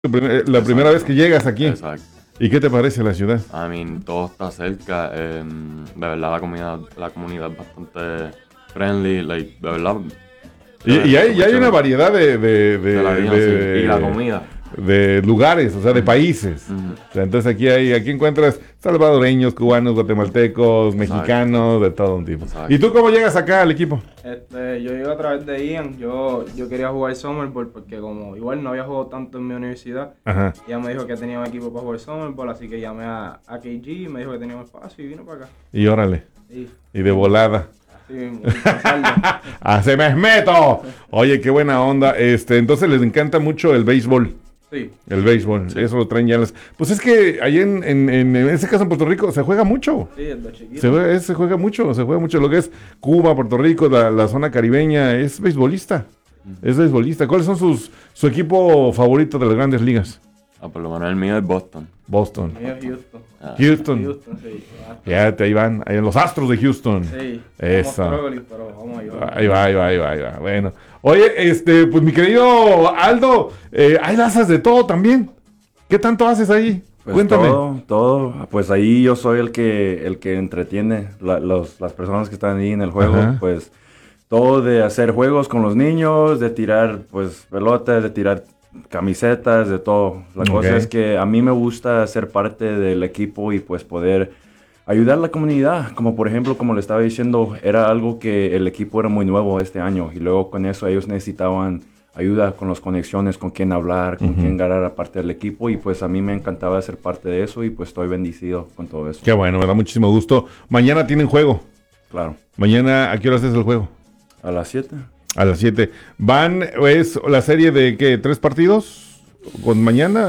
La primera vez que llegas aquí. Exacto. ¿Y qué te parece la ciudad? I mean, todo está cerca. De verdad, la comunidad es bastante friendly. Like, de verdad. Y hay una variedad de la vida, sí. Y la comida. De lugares, o sea, de países. O sea, entonces aquí encuentras salvadoreños, cubanos, guatemaltecos, mexicanos, de todo un tipo. Exacto. ¿Y tú cómo llegas acá al equipo? Yo llego a través de Ian. Yo quería jugar Summerball porque como igual no había jugado tanto en mi universidad. Ajá. Ella me dijo que tenía un equipo para jugar Summerball, así que llamé a KG y me dijo que tenía un espacio y vino para acá. Y órale. Y de volada. Así mismo, sin ¡Se me meto! Oye, qué buena onda. Entonces les encanta mucho el béisbol. Sí. El béisbol, sí. Eso lo traen ya las... Pues es que ahí en ese caso en Puerto Rico se juega mucho. Sí, desde chiquito. Se juega mucho. Lo que es Cuba, Puerto Rico, la zona caribeña, es beisbolista. Es beisbolista. ¿Cuáles son su equipo favorito de las grandes ligas? Por lo menos el mío es Boston. Boston. El mío es Houston. Houston, sí. Fíjate, ahí van, ahí en los Astros de Houston. Sí. Eso. Pero vamos Ahí va. Bueno. Oye, pues mi querido Aldo, hay lanzas de todo también. ¿Qué tanto haces ahí? Pues Cuéntame. Todo. Pues ahí yo soy el que entretiene las personas que están ahí en el juego. Ajá. Pues todo de hacer juegos con los niños, de tirar pues pelotas, de tirar camisetas, de todo. La cosa es que a mí me gusta ser parte del equipo y pues poder ayudar a la comunidad. Como por ejemplo, como le estaba diciendo, era algo que el equipo era muy nuevo este año y luego con eso ellos necesitaban ayuda con las conexiones, con quién hablar, con quién ganar aparte del equipo y pues a mí me encantaba ser parte de eso y pues estoy bendecido con todo eso. Qué bueno, me da muchísimo gusto. Mañana tienen juego. Claro. Mañana, ¿a qué hora es el juego? A las 7. A las 7. ¿Es la serie de qué? ¿3 partidos? ¿Con mañana?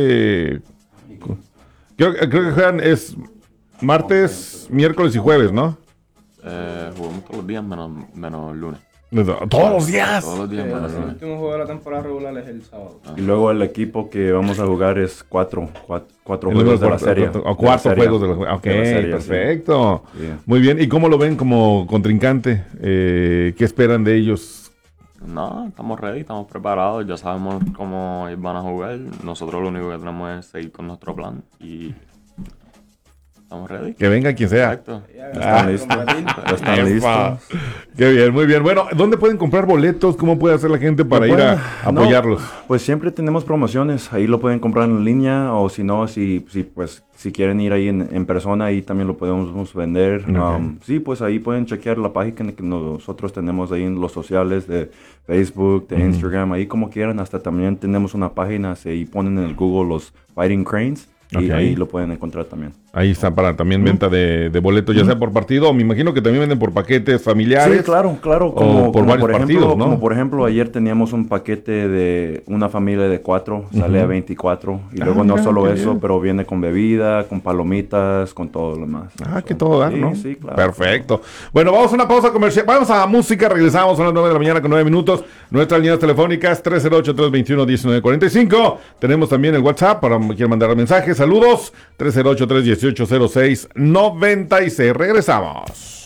Creo que juegan es martes, miércoles y jueves, ¿no? Jugamos todos los días menos lunes. ¿Todos los días? Todos los días menos El lunes. último juego de la temporada regular es el sábado. Y luego el equipo que vamos a jugar es cuatro El juegos de la cuarto- serie. o cuatro juegos de la serie. Ok, De la serie, perfecto. Sí. Muy bien. ¿Y cómo lo ven como contrincante? ¿Qué esperan de ellos? No, estamos ready, estamos preparados, ya sabemos cómo ellos van a jugar. Nosotros lo único que tenemos es seguir con nuestro plan y estamos ready. Que venga quien sea. Exacto. ¿Están listos? ¿Están Epa. listos? Qué bien, muy bien. Bueno, ¿dónde pueden comprar boletos? ¿Cómo puede hacer la gente para ir a apoyarlos? Pues siempre tenemos promociones, ahí lo pueden comprar en línea o si no, si quieren ir ahí en persona, ahí también lo podemos vender. Ok. Sí, pues ahí pueden chequear la página que nosotros tenemos ahí en los sociales de Facebook, de Instagram, ahí como quieran. Hasta también tenemos una página, y ponen en el Google los Fighting Cranes y Ok. ahí lo pueden encontrar también. Ahí está para también venta de boletos, ya sea por partido, o me imagino que también venden por paquetes familiares. Sí, claro. O por varios partidos, ¿no? Como por ejemplo, ayer teníamos un paquete de una familia de 4, sale a 24. Y luego no mira, solo qué eso, bien. pero viene con bebida, con palomitas, con todo lo demás. Que todo dar, sí, ¿no? Sí, claro. Perfecto. Bueno, vamos a una pausa comercial. Vamos a música, regresamos a las 9 de la mañana con 9 minutos. Nuestras líneas telefónicas 308-321-1945. Tenemos también el WhatsApp para quien quiera mandar mensajes. Saludos 308-318-0696. Regresamos.